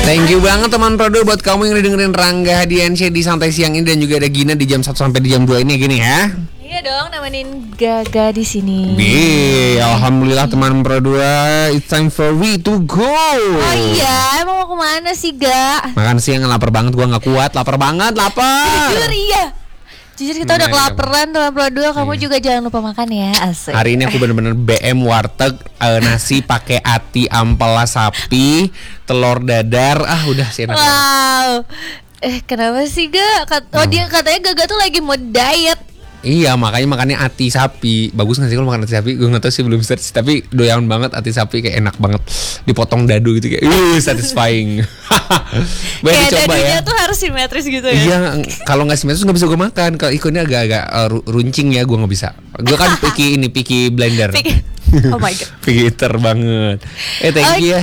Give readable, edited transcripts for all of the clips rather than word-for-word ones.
Thank you banget teman Prodo buat kamu yang dengerin Rangga Hadiansyah di Santai Siang ini, dan juga ada Gina di jam 1 sampai di jam 2 ini gini ya. Iya dong, nemenin Gaga di sini. Alhamdulillah teman Prodo, it's time for we to go. Oh iya, emang mau kemana sih, Ga? Makan siang, lapar banget, gua nggak kuat, lapar banget, lapar. Jujur iya. Jujur kita udah kelaparan teman Prodo, kamu juga jangan lupa makan ya, asik. Hari ini aku bener-bener BM warteg, nasi pakai ati ampela sapi, telur dadar, udah sih enak. Wow. Kenapa sih, Ga? Dia katanya Gaga tuh lagi mau diet. Iya, makanya makannya ati sapi. Bagus gak sih kalau makan ati sapi? Gue gak tau sih, belum search. Tapi doyan banget ati sapi, kayak enak banget. Dipotong dadu gitu, kayak satisfying. Kayak dadunya tuh harus simetris gitu ya. Iya, kalau gak simetris gak bisa gue makan. Kalau ikonnya agak-agak runcing ya, gue gak bisa. Gue kan picky blender. Oh my god. Picky eater banget. Thank you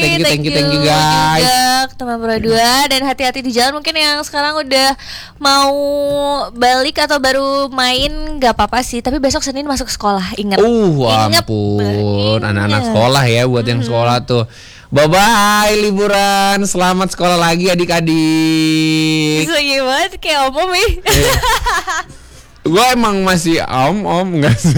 guys juga, teman berdua. Dan hati-hati di jalan. Mungkin yang sekarang udah mau balik atau baru main gak apa-apa sih. Tapi besok Senin masuk sekolah, ingat. Ampun, anak-anak sekolah ya. Buat yang sekolah tuh, bye-bye liburan. Selamat sekolah lagi adik-adik. Bisa gimana kayak omom nih. Gue emang masih om nggak sih?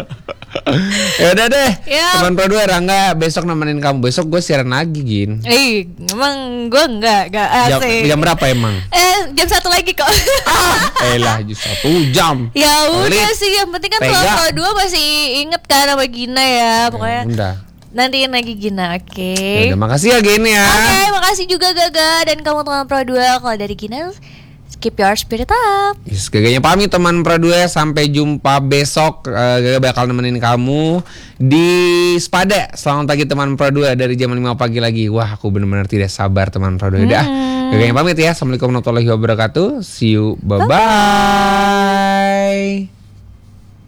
Ya udah deh, teman Pro 2 Rangga besok nemenin kamu. Besok gue siaran lagi, Gin. Emang gue enggak asik. Jam berapa emang? Jam 1 lagi kok. Lah 1 jam. Ya udah sih, yang penting kan Pro 2 masih inget kan sama Gina ya. Pokoknya udah. Nantiin lagi Gina, oke? Udah, makasih ya Gin ya. Oke, makasih juga Gaga dan kamu teman Pro 2. Kalau dari Gina, keep your spirit up. Yes, Gaganya pamit teman Pro 2. Sampai jumpa besok. Gaga bakal nemenin kamu di Spada. Selamat pagi teman Pro 2 dari jam 5 pagi lagi. Wah, aku benar-benar tidak sabar teman Pro 2. Udah. Gaganya pamit ya. Assalamualaikum warahmatullahi wabarakatuh. See you. Bye-bye.